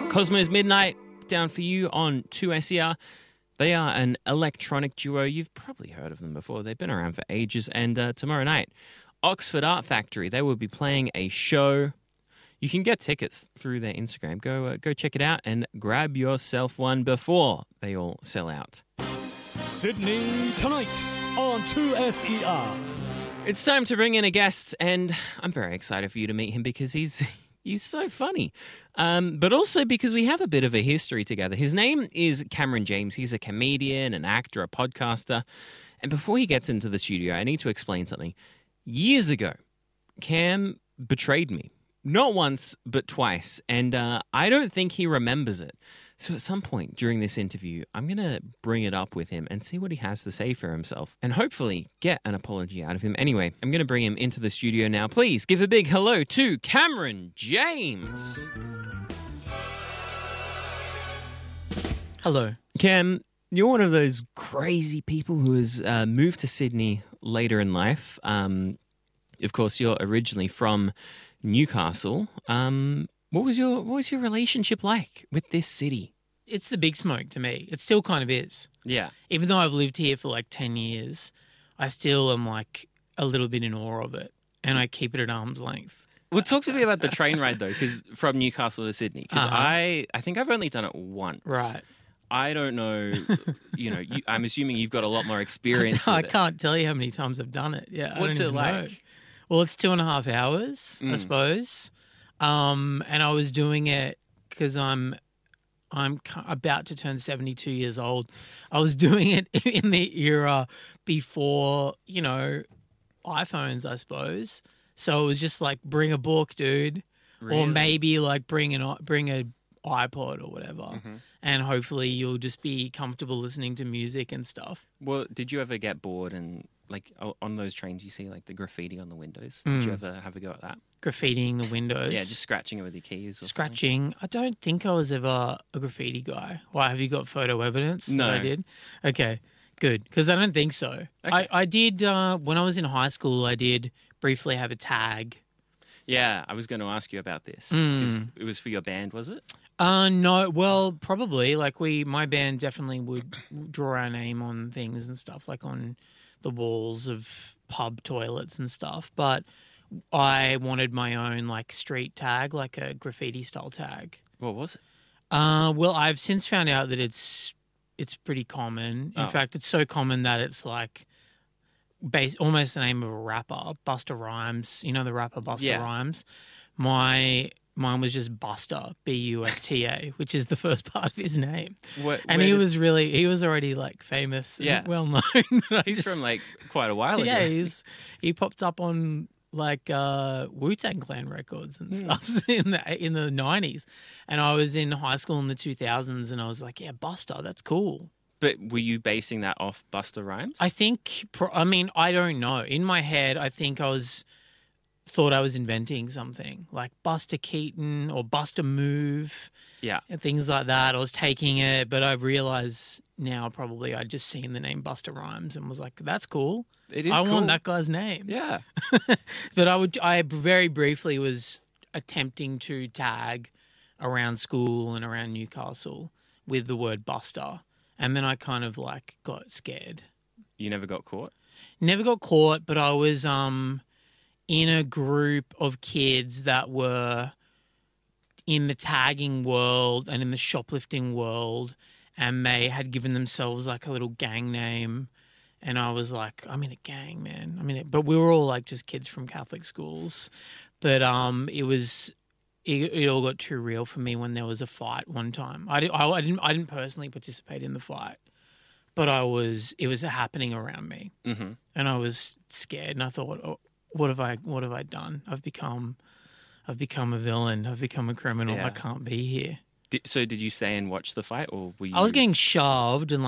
Cosmo's Midnight, down for you on 2SER. They are an electronic duo. You've probably heard of them before. They've been around for ages. And tomorrow night, Oxford Art Factory, they will be playing a show. You can get tickets through their Instagram. Go check it out and grab yourself one before they all sell out. Sydney tonight on 2SER. It's time to bring in a guest, and I'm very excited for you to meet him because he's so funny. But also because we have a bit of a history together. His name is Cameron James. He's a comedian, an actor, a podcaster. And before he gets into the studio, I need to explain something. Years ago, Cam betrayed me. Not once, but twice. And I don't think he remembers it. So at some point during this interview, I'm going to bring it up with him and see what he has to say for himself and hopefully get an apology out of him. Anyway, I'm going to bring him into the studio now. Please give a big hello to Cameron James. Hello. Cam, you're one of those crazy people who has moved to Sydney later in life. Of course, you're originally from Newcastle. What was your relationship like with this city? It's the big smoke to me. It still kind of is. Yeah. Even though I've lived here for like 10 years, I still am like a little bit in awe of it, and I keep it at arm's length. Well, talk to me about the train ride, though, because from Newcastle to Sydney. Because I think I've only done it once. Right. I don't know, I'm assuming you've got a lot more experience with I it. can't tell you how many times I've done it. Yeah. What's it like? Know. Well, it's 2.5 hours, I suppose. And I was doing it because I'm about to turn 72 years old. I was doing it in the era before, iPhones, I suppose. So it was just like, bring a book, dude. Really? Or maybe like bring a iPod or whatever. And hopefully you'll just be comfortable listening to music and stuff. Well, did you ever get bored and like on those trains you see like the graffiti on the windows? Did you ever have a go at that? Graffitiing the windows? Yeah, just scratching it with your keys or Scratching. something. I don't think I was ever a graffiti guy. Why, have you got photo evidence No. that I did? Okay, good. Because I don't think so. Okay. I did, when I was in high school, I did briefly have a tag. Yeah, I was going to ask you about this. 'Cause it was for your band, was it? No, well, probably. Like my band definitely would draw our name on things and stuff, like on the walls of pub toilets and stuff. But I wanted my own like street tag, like a graffiti style tag. What was it? Well, I've since found out that it's pretty common. In fact, it's so common that it's like almost the name of a rapper, Busta Rhymes. You know the rapper Busta Rhymes? Mine was just Busta, Busta, which is the first part of his name. He was already like famous and well known. He's from like quite a while ago. Yeah, he popped up on like Wu-Tang Clan records and stuff in the 90s. And I was in high school in the 2000s and I was like, yeah, Busta, that's cool. But were you basing that off Busta Rhymes? I think, I don't know. In my head, I think thought I was inventing something like Buster Keaton or Buster Move. Yeah. And things like that. I was taking it, but I realize now probably I'd just seen the name Busta Rhymes and was like, that's cool. It is I cool. want that guy's name. Yeah. But I very briefly was attempting to tag around school and around Newcastle with the word Buster. And then I kind of like got scared. You never got caught? Never got caught, but I was in a group of kids that were in the tagging world and in the shoplifting world, and they had given themselves like a little gang name. And I was like, I'm in a gang, man. But we were all like just kids from Catholic schools. But it all got too real for me when there was a fight one time. I didn't personally participate in the fight, but it was happening around me, and I was scared. And I thought, oh, what have I done? I've become a villain. I've become a criminal. Yeah. I can't be here. So did you stay and watch the fight, or were you? I was getting shoved and